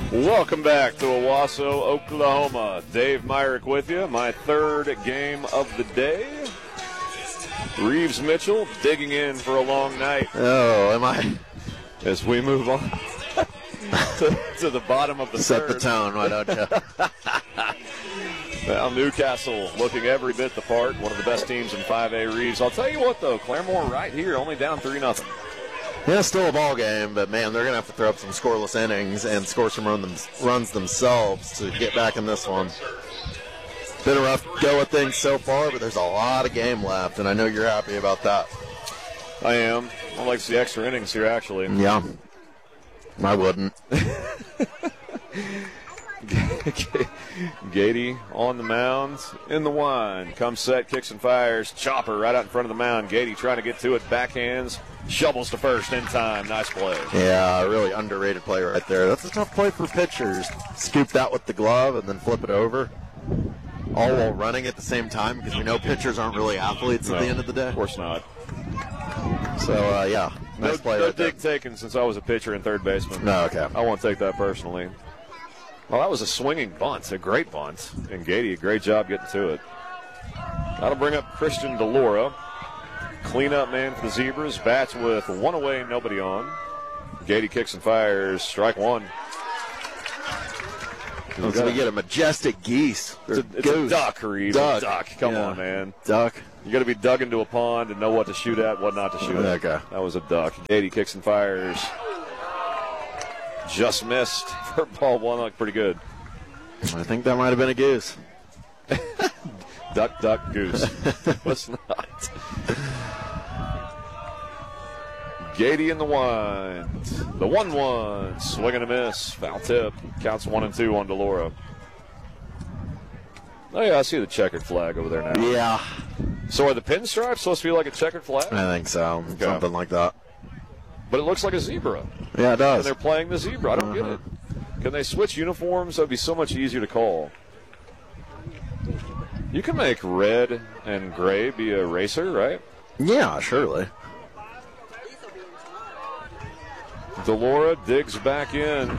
Welcome back to Owasso, Oklahoma. Dave Myrick with you. My third game of the day. Reeves Mitchell digging in for a long night. Oh, am I? As we move on to the bottom of the Set third. the tone, why don't you? Well, Newcastle looking every bit the part. One of the best teams in 5A Reeves. I'll tell you what, though. Claremore right here, only down 3-0. Yeah, still a ball game, but, man, they're going to have to throw up some scoreless innings and score some runs themselves to get back in this one. Been a rough go of things so far, but there's a lot of game left, and I know you're happy about that. I am. I like to see extra innings here, actually. Yeah. I wouldn't. Gady on the mound, in the wind. Comes set, kicks and fires. Chopper right out in front of the mound. Gady trying to get to it, backhands. Shovels to first in time. Nice play. Yeah, really underrated play right there. That's a tough play for pitchers. Scoop that with the glove and then flip it over. All while running at the same time because we know pitchers aren't really athletes at the end of the day. Of course not. So, yeah, nice play no right there. dig taken since I was a pitcher and third baseman. No, okay. I won't take that personally. Well, that was a swinging bunt, a great bunt. And Gady, a great job getting to it. That'll bring up Christian DeLora. Cleanup man for the Zebras. Bats with one away, nobody on. Gady kicks and fires. Strike one. So we get a majestic geese. It's a duck, Reed. Duck. Come on, man. Duck. You got to be dug into a pond and know what to shoot at, what not to shoot at. Okay. That was a duck. Gady kicks and fires. Just missed for ball one. Looked pretty good. I think that might have been a goose. Duck, duck, goose. Was not. Gady in the wind. The 1-1. Swing and a miss. Foul tip. Counts 1-2 on DeLora. Oh, yeah, I see the checkered flag over there now. Yeah. So are the pinstripes supposed to be like a checkered flag? I think so. Okay. Something like that. But it looks like a zebra. Yeah, it And does. they're playing the zebra. I don't get it. Can they switch uniforms? That would be so much easier to call. You can make red and gray be a racer, right? Yeah, surely. DeLora digs back in.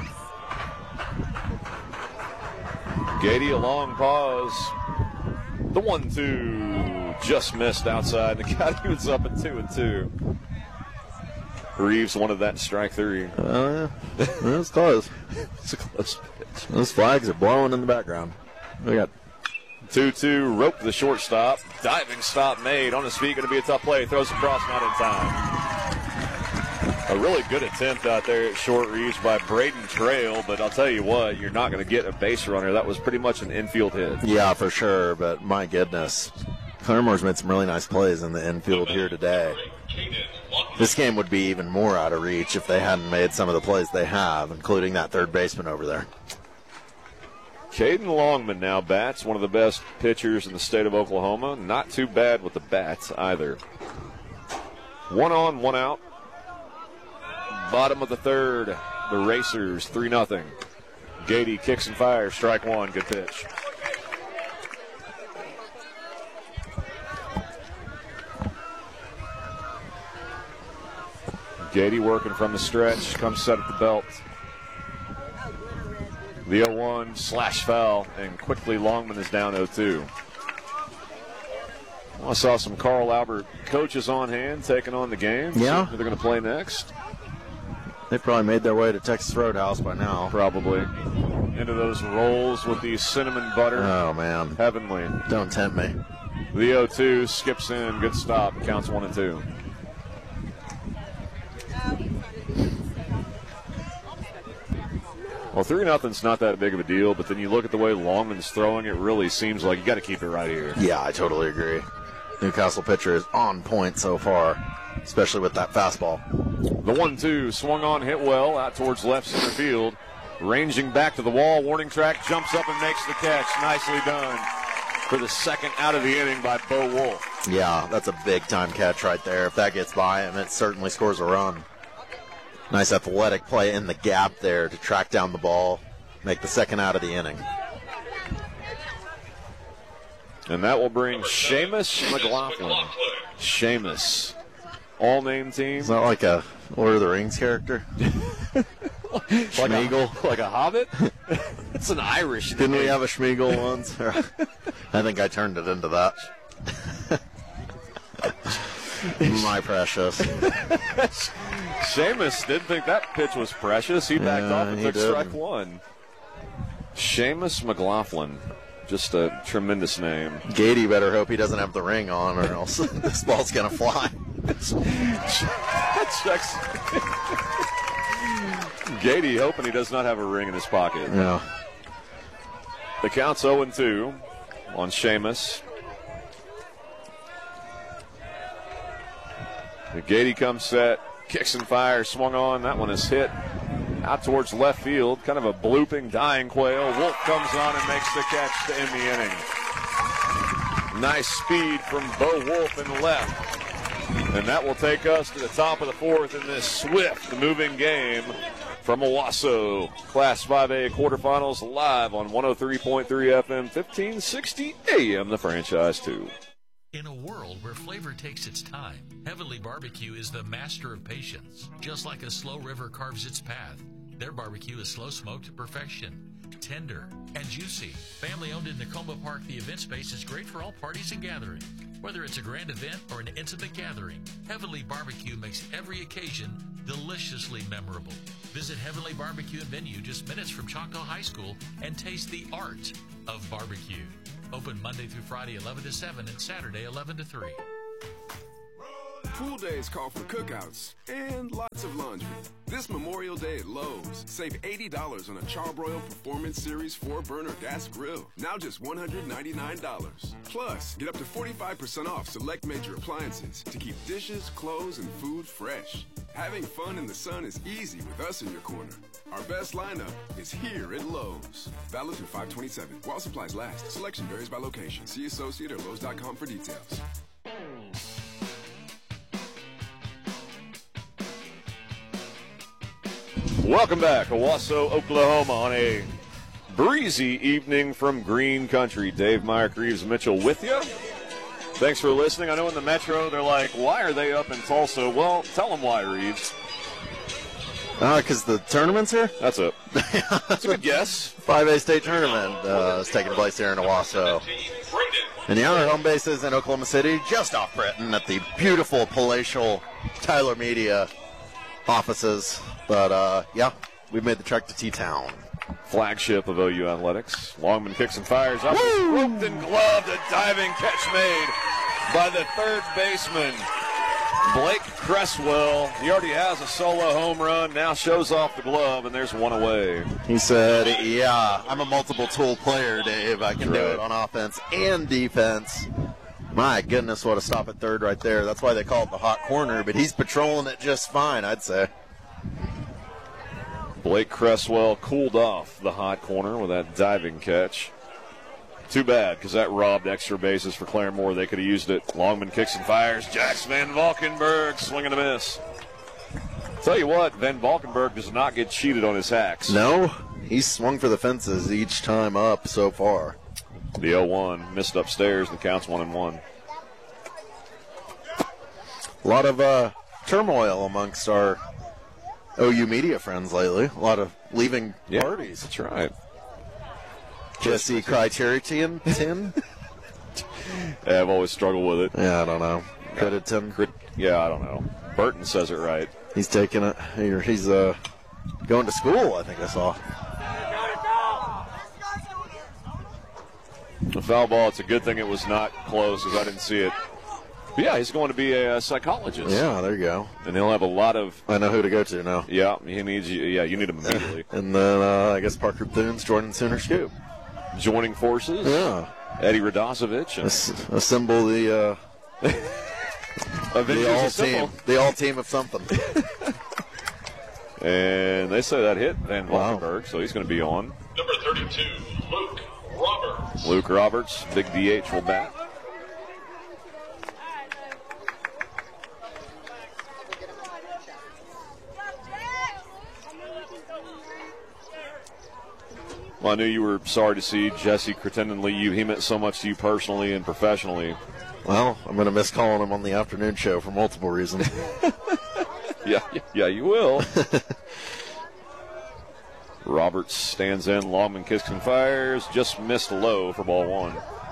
Gady a long pause. The 1-2 just missed outside. The guy was up at 2-2. Reeves wanted that in strike three. Oh, yeah. It was close. It's a close pitch. Those flags are blowing in the background. We got 2-2, rope the shortstop. Diving stop made. On his feet, going to be a tough play. Throws across, not in time. A really good attempt out there at short, Reeves, by Braden Trail, but I'll tell you what, you're not going to get a base runner. That was pretty much an infield hit. Yeah, for sure, but my goodness. Claremore's made some really nice plays in the infield here today. This game would be even more out of reach if they hadn't made some of the plays they have, including that third baseman over there. Caden Longman now bats, one of the best pitchers in the state of Oklahoma. Not too bad with the bats either. 1 on, 1 out. Bottom of the third, the Racers, 3-0. Gady kicks and fires, strike one, good pitch. Gady working from the stretch, comes set at the belt. The 0-1 slash foul, and quickly Longman is down 0-2. I saw some Carl Albert coaches on hand taking on the game. Yeah. Who they're going to play next. They probably made their way to Texas Roadhouse by now. Probably. Into those rolls with the cinnamon butter. Oh, man. Heavenly. Don't tempt me. The 0-2 skips in. Good stop. Counts 1-2. Well, 3-0's not that big of a deal, but then you look at the way Longman's throwing, it really seems like you got to keep it right here. Yeah, I totally agree. Newcastle pitcher is on point so far, especially with that fastball. The 1-2 swung on, hit well, out towards left center field. Ranging back to the wall, warning track, jumps up and makes the catch. Nicely done for the second out of the inning by Bo Wolf. Yeah, that's a big-time catch right there. If that gets by him, it certainly scores a run. Nice athletic play in the gap there to track down the ball, make the second out of the inning. And that will bring Seamus McLaughlin. Seamus. All-name team. Is that like a Lord of the Rings character? Schmeagle. Like a hobbit? It's an Irish name. Didn't we have a Schmeagle once? I think I turned it into that. My precious. Seamus didn't think that pitch was precious. He backed off and took strike one. Seamus McLaughlin. Just a tremendous name. Gady better hope he doesn't have the ring on, or else this ball's going to fly. Checks. Gady hoping he does not have a ring in his pocket. Yeah. The count's 0-2 on Seamus. Gady comes set, kicks and fires, swung on. That one is hit out towards left field. Kind of a blooping, dying quail. Wolf comes on and makes the catch to end the inning. Nice speed from Bo Wolf in left. And that will take us to the top of the fourth in this swift moving game from Owasso. Class 5A quarterfinals live on 103.3 FM, 1560 AM, the franchise 2. In a world where flavor takes its time, Heavenly Barbecue is the master of patience. Just like a slow river carves its path, their barbecue is slow smoked to perfection. Tender and juicy. Family owned in Nakoma Park, the event space is great for all parties and gatherings. Whether it's a grand event or an intimate gathering, Heavenly Barbecue makes every occasion deliciously memorable. Visit Heavenly Barbecue and Venue just minutes from Choctaw High School and taste the art of barbecue. Open Monday through Friday 11 to 7 and Saturday 11 to 3. Pool days call for cookouts and lots of laundry. This Memorial Day at Lowe's, save $80 on a Charbroil Performance Series 4-burner gas grill. Now just $199. Plus, get up to 45% off select major appliances to keep dishes, clothes, and food fresh. Having fun in the sun is easy with us in your corner. Our best lineup is here at Lowe's. Valid through 5/27. While supplies last. Selection varies by location. See associate or Lowe's.com for details. Welcome back, Owasso, Oklahoma, on a breezy evening from Green Country. Dave Meyer, Reeves Mitchell with you. Thanks for listening. I know in the Metro they're like, why are they up in Tulsa? Well, tell them why, Reeves. Because the tournament's here? That's a good guess. 5A state tournament is taking place here in Owasso. And the other home base is in Oklahoma City, just off Britton, at the beautiful palatial Tyler Media offices. But, yeah, we've made the trek to T-Town. Flagship of OU Athletics. Longman kicks and fires up. Roped and gloved. A diving catch made by the third baseman, Blake Cresswell. He already has a solo home run. Now shows off the glove, and there's one away. He said, yeah, I'm a multiple tool player, Dave. I can do it on offense and defense. My goodness, what a stop at third right there. That's why they call it the hot corner, but he's patrolling it just fine, I'd say. Blake Cresswell cooled off the hot corner with that diving catch. Too bad, because that robbed extra bases for Claremore. They could have used it. Longman kicks and fires. Jax Van Valkenburg swinging a miss. Tell you what, Van Valkenburg does not get cheated on his hacks. No, he's swung for the fences each time up so far. The 0-1 missed upstairs. The count's 1-1. A lot of turmoil amongst our OU media friends lately. A lot of leaving parties. That's right. Jesse Criterion, Tim? Yeah, I've always struggled with it. Yeah, I don't know. Credit Tim? Yeah, I don't know. Burton says it right. He's taking it. He's going to school, I think I saw. The foul ball, it's a good thing it was not close because I didn't see it. But yeah, he's going to be a psychologist. Yeah, there you go. And he'll have a lot of... I know who to go to now. Yeah, he needs you. Yeah, you need him immediately. And then I guess Parker Thune's joining Sooner Scoop. Joining forces. Yeah. Eddie Radosevich. Assemble the team. The all team of something. And they say that hit Van Valkenburg, so he's going to be on. Number 32, Luke Roberts. Luke Roberts, big DH will bat. Well, I knew you were sorry to see Jesse Crittenden leave. He meant so much to you personally and professionally. Well, I'm going to miss calling him on the afternoon show for multiple reasons. Yeah, you will. Roberts stands in. Longman kicks and fires. Just missed low for ball one.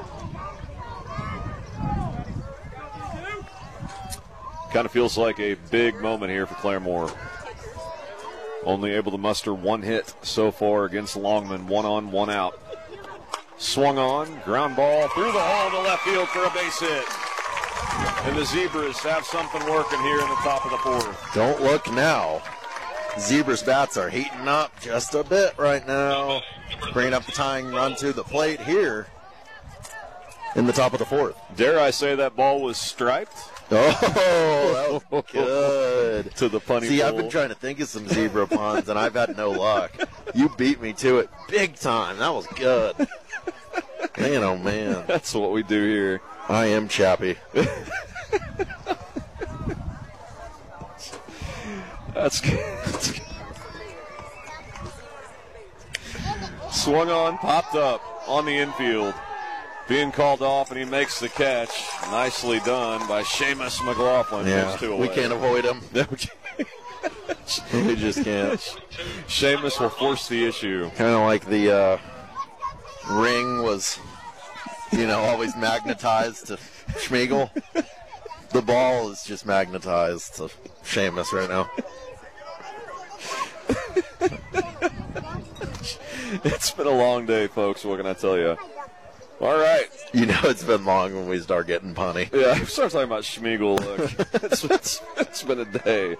Kind of feels like a big moment here for Claremore. Only able to muster one hit so far against Longman. 1 on, 1 out. Swung on, ground ball through the hole to left field for a base hit. And the Zebras have something working here in the top of the fourth. Don't look now. Zebras bats are heating up just a bit right now. Bringing up the tying run to the plate here in the top of the fourth. Dare I say that ball was striped? Oh, that was good. To the punny See, pole. I've been trying to think of some zebra puns, and I've had no luck. You beat me to it big time. That was good. Man, oh, man. That's what we do here. I am Chappie. That's good. Swung on, popped up on the infield. Being called off, and he makes the catch. Nicely done by Seamus McLaughlin. Yeah, we can't avoid him. We just can't. Seamus will force the issue. Kind of like the ring was, always magnetized to Schmeigel. The ball is just magnetized to Seamus right now. It's been a long day, folks. What can I tell you? All right. It's been long when we start getting punny. Yeah, I start talking about Schmeigel. Look, it's been a day.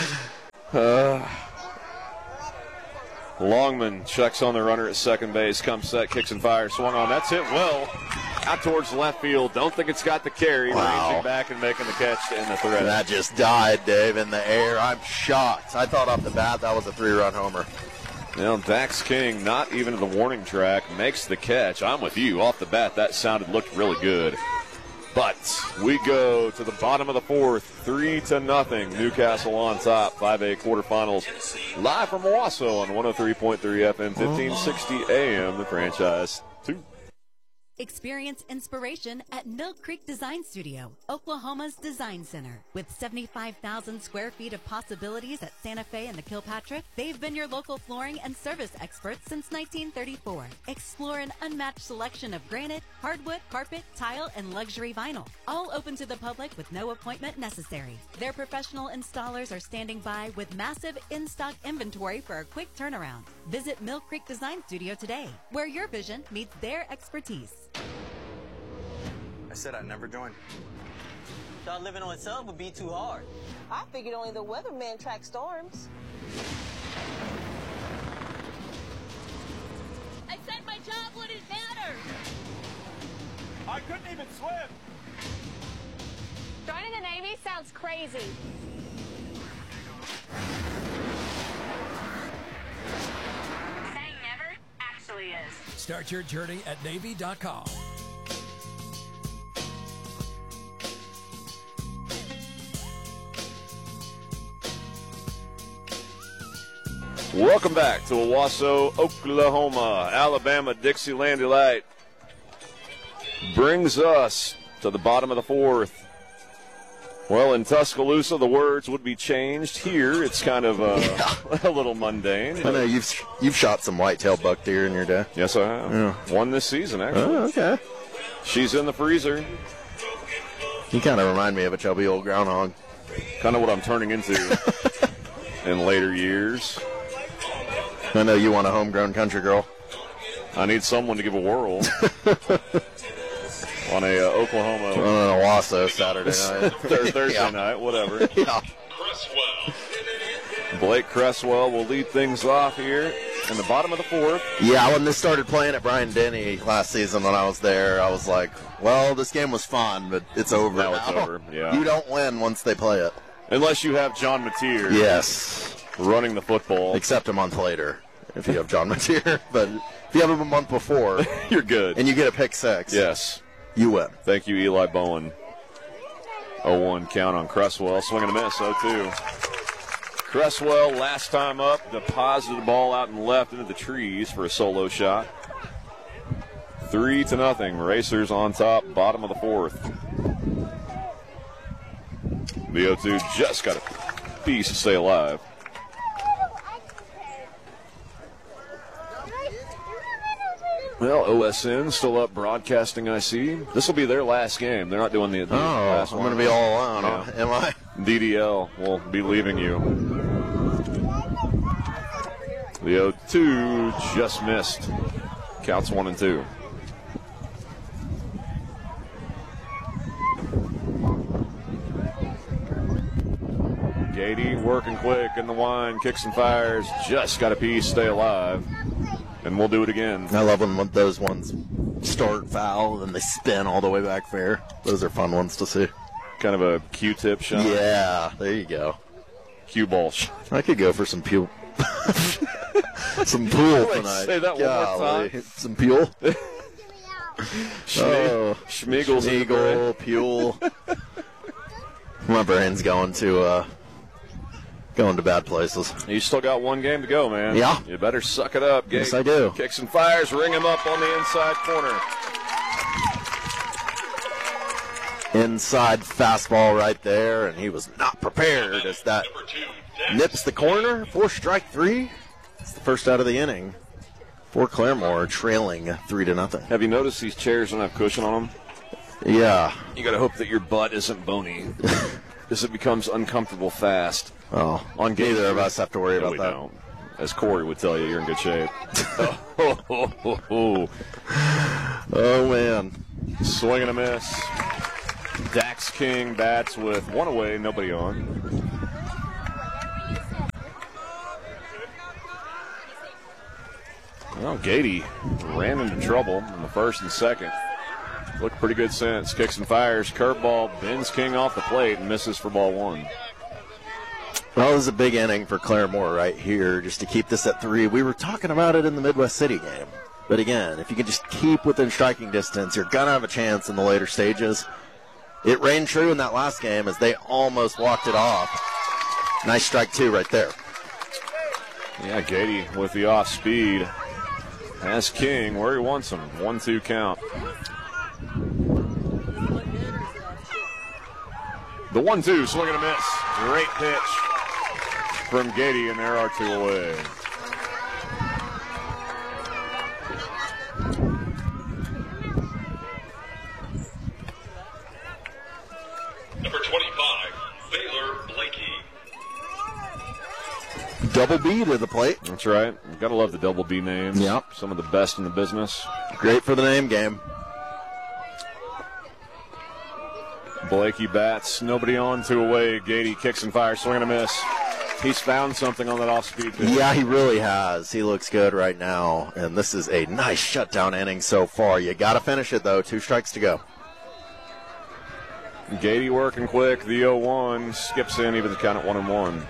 Longman checks on the runner at second base. Comes set, kicks and fires. Swung on. That's hit well. Out towards left field. Don't think it's got the carry. Wow. Reaching back and making the catch to end the threat. That just died, Dave, in the air. I'm shocked. I thought off the bat that was a 3-run homer. Dax King, not even to the warning track, makes the catch. I'm with you. Off the bat, that looked really good. But we go to the bottom of the fourth, 3-0. Newcastle on top, 5A quarterfinals. Live from Owasso on 103.3 FM, 1560 AM, the franchise 2. Experience inspiration at Mill Creek Design Studio, Oklahoma's design center. With 75,000 square feet of possibilities at Santa Fe and the Kilpatrick, they've been your local flooring and service experts since 1934. Explore an unmatched selection of granite, hardwood, carpet, tile, and luxury vinyl. All open to the public with no appointment necessary. Their professional installers are standing by with massive in-stock inventory for a quick turnaround. Visit Mill Creek Design Studio today, where your vision meets their expertise. I said I'd never join. Thought living on sub would be too hard. I figured only the weatherman track storms. I said my job wouldn't matter. I couldn't even swim. Joining the Navy sounds crazy. Saying never actually is. Start your journey at Navy.com. Welcome back to Owasso, Oklahoma. Alabama Dixieland Delight brings us to the bottom of the fourth. Well, in Tuscaloosa, the words would be changed. Here, it's kind of a little mundane. I know you've shot some whitetail buck deer in your day. Yes, I have. Yeah. One this season, actually. Oh, okay. She's in the freezer. You kind of remind me of a chubby old groundhog. Kind of what I'm turning into in later years. I know you want a homegrown country girl. I need someone to give a whirl on a Oklahoma On an Owasso Saturday night. Thursday Yeah. night, whatever. Yeah. Cresswell. Blake Cresswell will lead things off here in the bottom of the fourth. Yeah, when this started playing at Bryant Denny last season when I was there, I was like, well, this game was fun, but it's over now. Now it's over, yeah. You don't win once they play it. Unless you have John Mateer Yes. running the football. Except a month later, if you have John Mateer. But if you have him a month before You're good. and you get a pick six, Yes. you win. Thank you, Eli Bowen. 0-1 count on Cresswell. Swing and a miss, 0-2. Cresswell, last time up, deposited the ball out and left into the trees for a solo shot. 3-0. Racers on top, bottom of the fourth. The 0-2 just got a piece to stay alive. Well, OSN still up broadcasting, I see. This will be their last game. They're not doing the last I'm one. going to be all alone. Yeah. Am I? DDL will be leaving you. The 0-2 just missed. Counts 1-2. Gady working quick in the wine, kicks and fires. Just got a piece, stay alive. And we'll do it again. I love when those ones start foul and they spin all the way back fair. Those are fun ones to see. Kind of a Q-tip shot. Yeah, there you go. Cue-ball shot. I could go for some pool. Some pool tonight. Say that one more time. Some pool. Schmiegel's Schmiegel, pool. My brain's going to bad places. You still got one game to go, man. Yeah. You better suck it up, Gage. Yes, I do. Kicks and fires, ring him up on the inside corner. Inside fastball right there, and he was not prepared as that nips the corner. 4-strike 3. It's the first out of the inning for Claremore, trailing 3-0. Have you noticed these chairs don't have cushion on them? Yeah. You got to hope that your butt isn't bony, because it becomes uncomfortable fast. Oh, on neither of us have to worry about that. Don't. As Corey would tell you, you're in good shape. Oh, man. Swing and a miss. Dax King bats with one away, nobody on. Well, Gady ran into trouble in the first and second. Looked pretty good since. Kicks and fires. Curveball bends King off the plate and misses for ball 1. Well, this is a big inning for Claremore right here, just to keep this at 3. We were talking about it in the Midwest City game. But again, if you can just keep within striking distance, you're going to have a chance in the later stages. It reigned true in that last game as they almost walked it off. Nice strike 2 right there. Yeah, Gady with the off speed has King where he wants him. 1-2 count. The 1-2, swing and a miss. Great pitch from Gady, and there are 2 away. Number 25, Baylor Blakey. Double B to the plate. That's right. You've got to love the double B names. Yep. Some of the best in the business. Great for the name game. Blakey bats. Nobody on, 2 away. Gady kicks and fires. Swing and a miss. He's found something on that off-speed pitch. Yeah, he really has. He looks good right now. And this is a nice shutdown inning so far. You got to finish it, though. 2 strikes to go. Gady working quick. The 0-1 skips in, even the count at 1-1.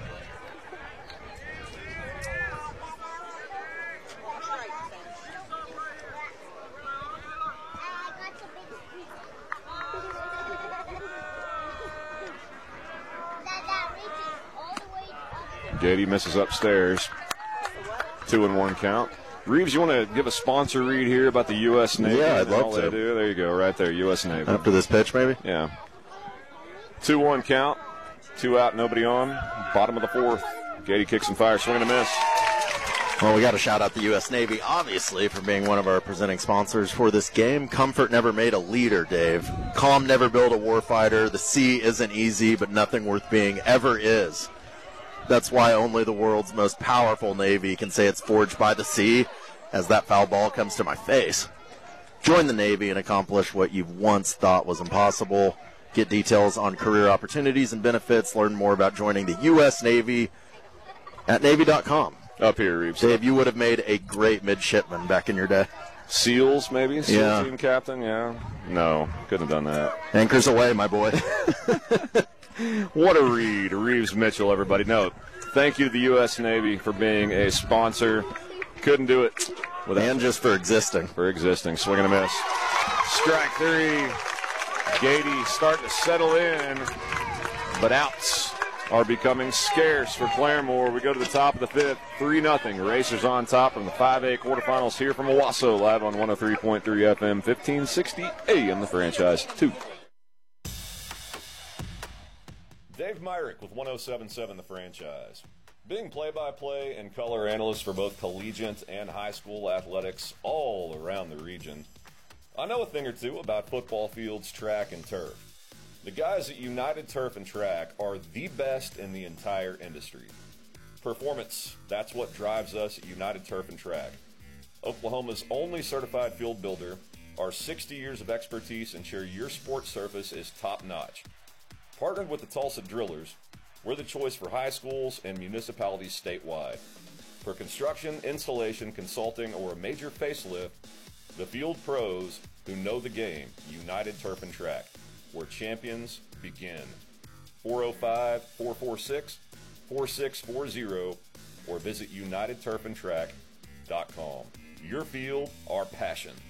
Gady misses upstairs. 2-1 count. Reeves, you want to give a sponsor read here about the U.S. Navy? Yeah, I'd love all to. They do? There you go, right there, U.S. Navy. After this pitch, maybe? Yeah. 2-1 count. 2 out, nobody on. Bottom of the 4th. Gady kicks and fires, swing and a miss. Well, we got to shout out the U.S. Navy, obviously, for being one of our presenting sponsors for this game. Comfort never made a leader, Dave. Calm never built a warfighter. The sea isn't easy, but nothing worth being ever is. That's why only the world's most powerful Navy can say it's forged by the sea, as that foul ball comes to my face. Join the Navy and accomplish what you once thought was impossible. Get details on career opportunities and benefits. Learn more about joining the U.S. Navy at Navy.com. Up here, Reeves. Dave, you would have made a great midshipman back in your day. SEALs, maybe? SEAL Yeah. team captain, yeah. No, couldn't have done that. Anchors away, my boy. What a read. Reeves Mitchell, everybody. No, thank you to the U.S. Navy for being a sponsor. Couldn't do it without. And just for existing. Swing and a miss. Strike 3. Gady starting to settle in, but outs are becoming scarce for Claremore. We go to the top of the 5th, 3-0. Racers on top from the 5A quarterfinals here from Owasso, live on 103.3 FM, 1560 AM, the franchise 2. Dave Myrick with 107.7 The Franchise. Being play-by-play and color analyst for both collegiate and high school athletics all around the region, I know a thing or two about football fields, track, and turf. The guys at United Turf and Track are the best in the entire industry. Performance, that's what drives us at United Turf and Track. Oklahoma's only certified field builder, our 60 years of expertise ensure your sports surface is top-notch. Partnered with the Tulsa Drillers, we're the choice for high schools and municipalities statewide. For construction, installation, consulting, or a major facelift, the field pros who know the game, United Turf and Track, where champions begin. 405-446-4640 or visit UnitedTurfandTrack.com. Your field, our passion.